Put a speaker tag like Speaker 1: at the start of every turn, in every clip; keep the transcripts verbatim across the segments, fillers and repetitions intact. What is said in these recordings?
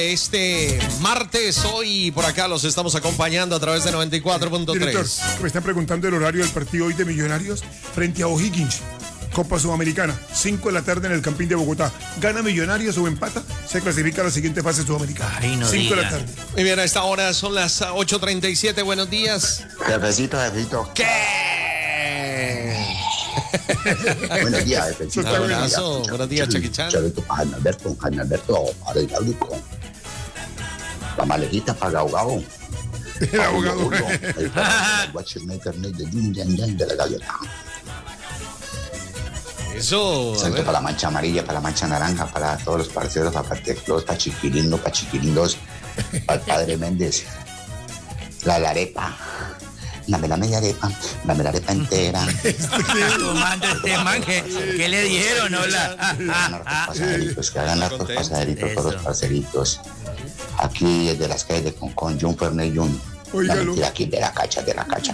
Speaker 1: Este martes, hoy por acá los estamos acompañando a través de noventa y cuatro punto tres.
Speaker 2: Director, me están preguntando el horario del partido hoy de Millonarios frente a O'Higgins. Copa Sudamericana, cinco de la tarde en el Campín de Bogotá. Gana Millonarios o empata, se clasifica a la siguiente fase sudamericana.
Speaker 3: Ay, no
Speaker 2: cinco de
Speaker 3: diga.
Speaker 2: la tarde.
Speaker 1: Muy bien, a esta hora son las ocho treinta y siete. Buenos días.
Speaker 4: Jefecito, jefecito.
Speaker 1: ¿Qué?
Speaker 4: Buenos días, jefecito.
Speaker 2: Está bueno.
Speaker 1: Abrazo. Buenos días, Chaquichán.
Speaker 4: Chavito, para Jaime Alberto, Jaime Alberto, para el hidráulico. La malejita para Gaugao.
Speaker 2: El abogado.
Speaker 4: El watchmaker de de la galleta.
Speaker 1: Eso. a
Speaker 4: Santo
Speaker 1: ver.
Speaker 4: para la mancha amarilla, para la mancha naranja, para todos los parceros, para Pateclos, para Chiquilindo, para Chiquilindos, para el Padre Méndez. La la arepa. Dame la media arepa, dame la arepa entera.
Speaker 3: Tomando este man, ¿qué, ¿qué le dieron? Hola.
Speaker 4: Hagan hartos pasaderitos, que hagan hartos
Speaker 1: Contento.
Speaker 4: pasaderitos, todos los
Speaker 3: Eso.
Speaker 4: parceritos. Aquí desde las calles de Concón, John Fernet Jun. La
Speaker 2: Óigalo.
Speaker 4: mentira aquí de la cacha, de la cacha.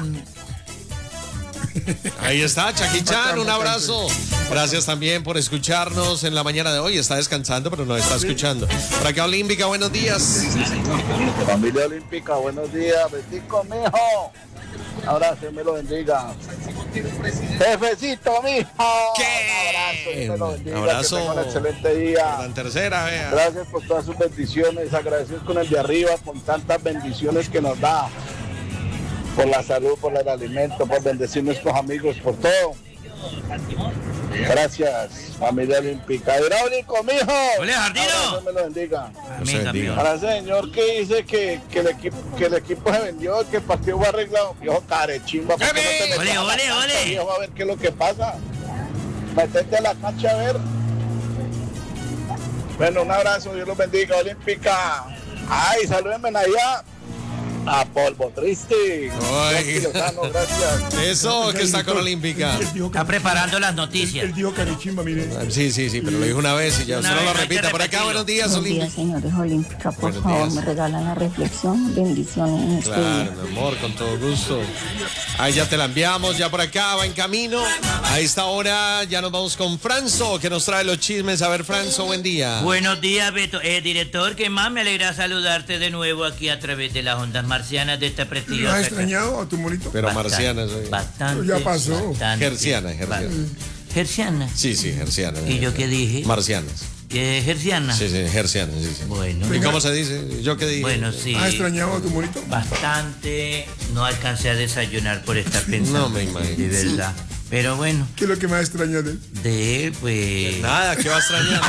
Speaker 1: Ahí está, Chaquichán, un abrazo. Gracias también por escucharnos en la mañana de hoy. Está descansando, pero nos está escuchando. Por acá, Olímpica, buenos días.
Speaker 5: Familia Olímpica, buenos días. Besico, mijo. Abrazo, Dios me lo bendiga. Jefecito, mijo.
Speaker 1: ¿Qué?
Speaker 5: Abrazo, Dios me lo bendiga.
Speaker 1: Abrazo.
Speaker 5: Que tenga un excelente día.
Speaker 1: La tercera, vea.
Speaker 5: Gracias por todas sus bendiciones. Agradecidos con el de arriba, por tantas bendiciones que nos da. Por la salud, por el alimento, por bendecir nuestros amigos, por todo. Gracias, familia Olímpica. Hidráulico, mijo.
Speaker 3: Ole, Jardino.
Speaker 5: Abrazo, Dios me lo bendiga.
Speaker 3: Amén, campeón.
Speaker 5: Para ese señor que dice que, que, el equipo, que el equipo se vendió, que el partido fue arreglado, viejo carechimba, ¿por qué no te metes
Speaker 3: Ole,
Speaker 5: a la
Speaker 3: ole,
Speaker 5: cancha,
Speaker 3: ole.
Speaker 5: viejo, a ver qué es lo que pasa? Metete a la cancha a ver. Bueno, un abrazo, Dios los bendiga, Olímpica. Ay, salúdenme allá a Polvo Triste.
Speaker 1: Ay.
Speaker 5: Lozano, gracias.
Speaker 1: Eso que está con Olímpica.
Speaker 2: Él dijo
Speaker 3: Está preparando las
Speaker 2: Él
Speaker 3: noticias.
Speaker 2: dijo carechimba, mire.
Speaker 1: Sí, sí, sí, pero lo dijo una vez y ya
Speaker 3: Una
Speaker 1: usted no
Speaker 3: vez,
Speaker 1: lo
Speaker 3: hay que
Speaker 1: repita. Por acá,
Speaker 3: repetirlo.
Speaker 1: buenos días,
Speaker 6: Buenos días,
Speaker 1: Olímpica.
Speaker 6: señores Olímpica. Por
Speaker 1: Buenos
Speaker 6: favor,
Speaker 1: días.
Speaker 6: me regalan la reflexión. Bendiciones en este
Speaker 1: Claro,
Speaker 6: día.
Speaker 1: mi amor, con todo gusto. Ahí ya te la enviamos, ya por acá va en camino. A esta hora ya nos vamos con Franzo, que nos trae los chismes. A ver, Franzo, buen día.
Speaker 3: Buenos días, Beto. Eh, director, que más me alegra saludarte de nuevo aquí a través de las ondas marcianas de esta
Speaker 2: ¿Lo
Speaker 3: prestigiosa.
Speaker 2: has extrañado a tu monito?
Speaker 1: Pero
Speaker 3: Bastante,
Speaker 1: marcianas. eh.
Speaker 3: Bastante.
Speaker 2: Ya pasó.
Speaker 3: bastante,
Speaker 1: Gerciana, gerciana.
Speaker 3: ba- Gerciana.
Speaker 1: Sí, sí, gercianas.
Speaker 3: ¿Y yo qué dije?
Speaker 1: Marcianas.
Speaker 3: ¿Qué gerciana?
Speaker 1: Sí, sí, gercianas, sí, sí.
Speaker 3: Bueno.
Speaker 1: ¿Y cómo se dice? ¿Yo qué dije?
Speaker 3: Bueno, sí.
Speaker 2: ¿Has extrañado a tu monito?
Speaker 3: Bastante. No alcancé a desayunar por estar pensando.
Speaker 1: No me imagino.
Speaker 3: De verdad. Pero bueno,
Speaker 2: ¿Qué es lo que más extrañas de él?
Speaker 3: de él, pues.
Speaker 1: Nada, ¿qué va a extrañar?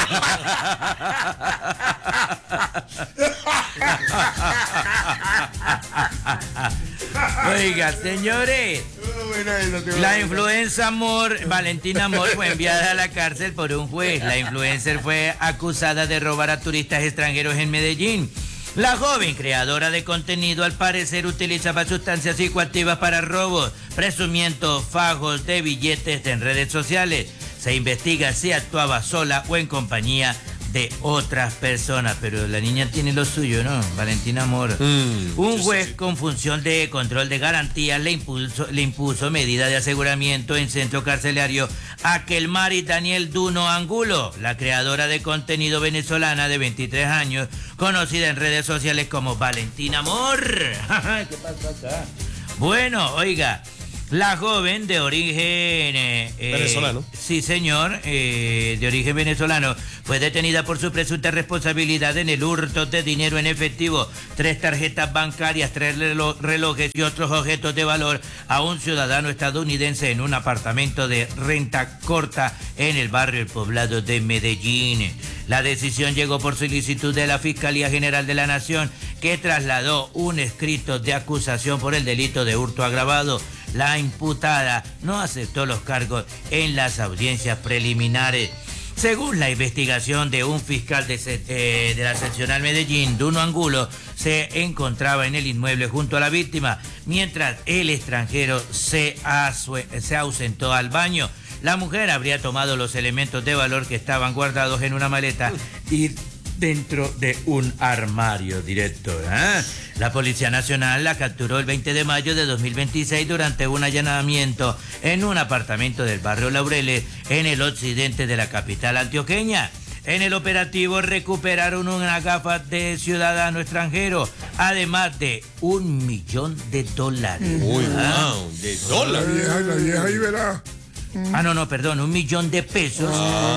Speaker 3: Oiga, señores. La influencer Amor, Valentina Amor, fue enviada a la cárcel por un juez. La influencer fue acusada de robar a turistas extranjeros en Medellín. La joven creadora de contenido al parecer utilizaba sustancias psicoactivas para robos, presumiendo fajos de billetes en redes sociales. Se investiga si actuaba sola o en compañía de otras personas, pero la niña tiene lo suyo, ¿no? Valentina Amor.
Speaker 1: Mm,
Speaker 3: Un
Speaker 1: sí,
Speaker 3: juez
Speaker 1: sí, sí.
Speaker 3: con función de control de garantías le, impulso, le impuso medida de aseguramiento en centro carcelario a Kelmari Daniel Duno Angulo, la creadora de contenido venezolana de veintitrés años, conocida en redes sociales como Valentina Amor. ¿Qué pasó acá? Bueno, oiga, la joven de origen... eh, eh,
Speaker 1: Venezolano.
Speaker 3: Sí, señor, eh, de origen venezolano, fue detenida por su presunta responsabilidad en el hurto de dinero en efectivo, tres tarjetas bancarias, tres relo- relojes y otros objetos de valor a un ciudadano estadounidense en un apartamento de renta corta en el barrio El Poblado de Medellín. La decisión llegó por solicitud de la Fiscalía General de la Nación, que trasladó un escrito de acusación por el delito de hurto agravado. La imputada no aceptó los cargos en las audiencias preliminares. Según la investigación de un fiscal de, se- eh, de la seccional Medellín, Duno Angulo se encontraba en el inmueble junto a la víctima, mientras el extranjero se, asue- se ausentó al baño. La mujer habría tomado los elementos de valor que estaban guardados en una maleta y dentro de un armario, director. ¿eh? La Policía Nacional la capturó el veinte de mayo de dos mil veintiséis durante un allanamiento en un apartamento del barrio Laureles, en el occidente de la capital antioqueña. En el operativo recuperaron unas gafas de ciudadano extranjero, además de un millón de dólares.
Speaker 1: Uy,
Speaker 3: ¿Ah?
Speaker 1: wow, de
Speaker 2: La
Speaker 1: dólares.
Speaker 2: vieja, la vieja ahí verá.
Speaker 3: Ah, no, no, perdón, un millón de pesos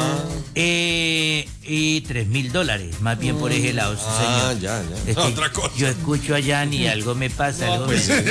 Speaker 3: eh, y tres mil dólares, más bien por ese lado, sí,
Speaker 1: Ah,
Speaker 3: señor.
Speaker 1: ya, ya.
Speaker 3: Es que
Speaker 1: Otra cosa.
Speaker 3: Yo escucho a Jan y algo me pasa, algo
Speaker 1: Pues,
Speaker 3: me,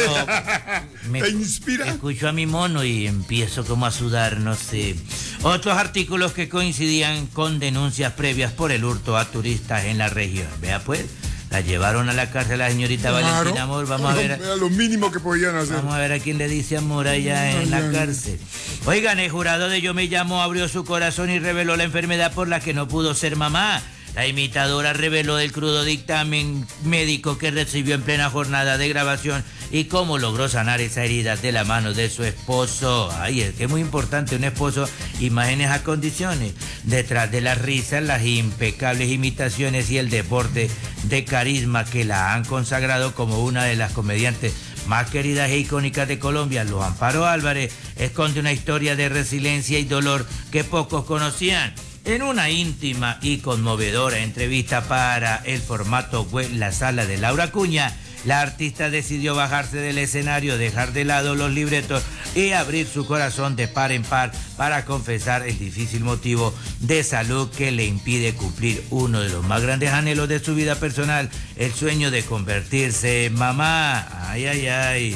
Speaker 1: no,
Speaker 3: me-
Speaker 2: ¿Te inspira?
Speaker 3: Escucho a mi mono y empiezo como a sudar, no sé. Otros artículos que coincidían con denuncias previas por el hurto a turistas en la región. Vea pues, la llevaron a la cárcel a la señorita Valentina Amor. Vamos a ver.
Speaker 2: Era lo mínimo que podían hacer.
Speaker 3: Vamos a ver a quién le dice amor allá en la cárcel. Oigan, el jurado de Yo Me Llamo abrió su corazón y reveló la enfermedad por la que no pudo ser mamá. La imitadora reveló el crudo dictamen médico que recibió en plena jornada de grabación y cómo logró sanar esa herida de la mano de su esposo. Ay, es que es muy importante un esposo, imágenes a condiciones. Detrás de las risas, las impecables imitaciones y el deporte de carisma que la han consagrado como una de las comediantes más queridas e icónicas de Colombia, Luz Amparo Álvarez esconde una historia de resiliencia y dolor que pocos conocían. En una íntima y conmovedora entrevista para el formato web La Sala de Laura Cuña, la artista decidió bajarse del escenario, dejar de lado los libretos y abrir su corazón de par en par para confesar el difícil motivo de salud que le impide cumplir uno de los más grandes anhelos de su vida personal, el sueño de convertirse en mamá. Ay, ay, ay.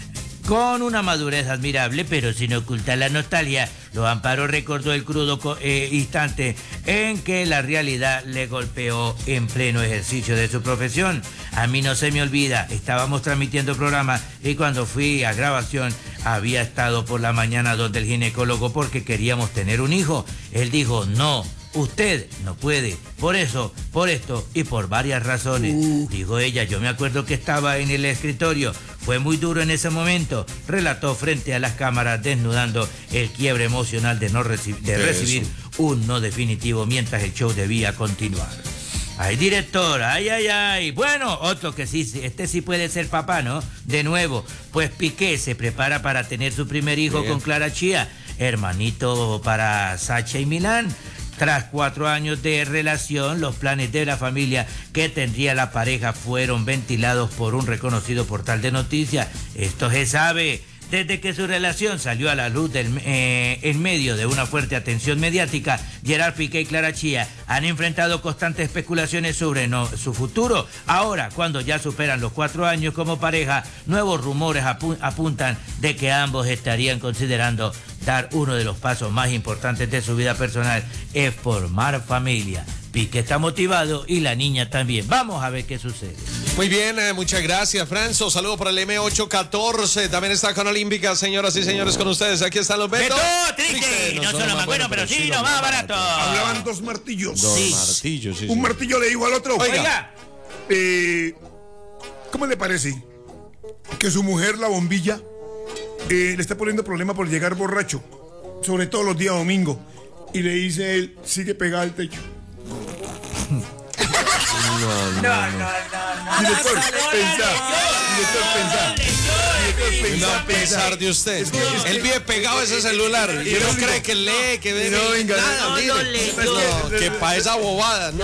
Speaker 3: Con una madurez admirable, pero sin ocultar la nostalgia, Luz Amparo recordó el crudo co- eh, instante en que la realidad le golpeó en pleno ejercicio de su profesión. A mí no se me olvida, estábamos transmitiendo programa y cuando fui a grabación había estado por la mañana donde el ginecólogo porque queríamos tener un hijo. Él dijo, no, usted no puede, por eso, por esto y por varias razones. Uh. Dijo ella, yo me acuerdo que estaba en el escritorio, fue muy duro en ese momento, relató frente a las cámaras desnudando el quiebre emocional de no reci- de recibir
Speaker 1: Eso.
Speaker 3: un no definitivo mientras el show debía continuar. Ay, director, ay, ay, ay. Bueno, otro que sí, sí, este sí puede ser papá, ¿no? De nuevo, pues Piqué se prepara para tener su primer hijo
Speaker 1: Bien.
Speaker 3: con Clara Chía, hermanito para Sacha y Milán. Tras cuatro años de relación, los planes de la familia que tendría la pareja fueron ventilados por un reconocido portal de noticias. Esto se sabe. Desde que su relación salió a la luz del, eh, en medio de una fuerte atención mediática, Gerard Piqué y Clara Chía han enfrentado constantes especulaciones sobre no, su futuro. Ahora, cuando ya superan los cuatro años como pareja, nuevos rumores apu- apuntan de que ambos estarían considerando dar uno de los pasos más importantes de su vida personal, es formar familia. Piqué está motivado y la niña también. Vamos a ver qué sucede.
Speaker 1: Muy bien, eh, muchas gracias, Franzo. Saludo para el M ocho catorce. También está con Olímpica, señoras y señores, con ustedes. Aquí están los Beto.
Speaker 3: Beto, triste, no son los más buenos, pero sí los más baratos.
Speaker 2: Hablaban dos martillos.
Speaker 1: Dos
Speaker 3: Sí.
Speaker 1: martillos, sí,
Speaker 2: Un
Speaker 1: sí.
Speaker 2: martillo le dijo al otro.
Speaker 1: Oiga.
Speaker 3: Oiga,
Speaker 2: Eh, ¿Cómo le parece que su mujer, la bombilla, eh, le está poniendo problema por llegar borracho? Sobre todo los días domingo. Y le dice él, sigue pegada al techo.
Speaker 3: no, no, no, no.
Speaker 2: Director, pensá. Director, pensá. Director,
Speaker 1: No
Speaker 2: pensá,
Speaker 1: pesar
Speaker 2: pensá.
Speaker 1: de usted.
Speaker 2: Es que- es que-
Speaker 1: Él vive pegado a ese celular. Y
Speaker 2: no
Speaker 1: no
Speaker 2: digo-
Speaker 1: cree que lee, que ve
Speaker 2: no, venga,
Speaker 1: nada.
Speaker 2: no,
Speaker 1: mire.
Speaker 3: no leyó.
Speaker 1: No, que para esa bobada, no.